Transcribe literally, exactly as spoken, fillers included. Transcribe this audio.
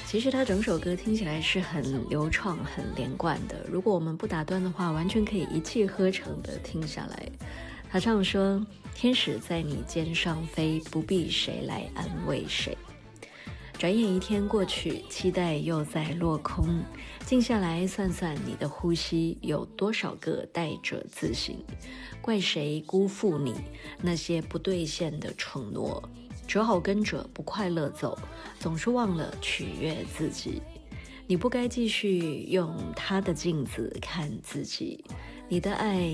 其实他整首歌听起来是很流畅很连贯的，如果我们不打断的话，完全可以一气呵成的听下来。他唱说，天使在你肩上飞，不必谁来安慰谁。转眼一天过去，期待又在落空，静下来算算你的呼吸，有多少个带着自省，怪谁辜负你那些不兑现的承诺，只好跟着不快乐走，总是忘了取悦自己。你不该继续用他的镜子看自己，你的爱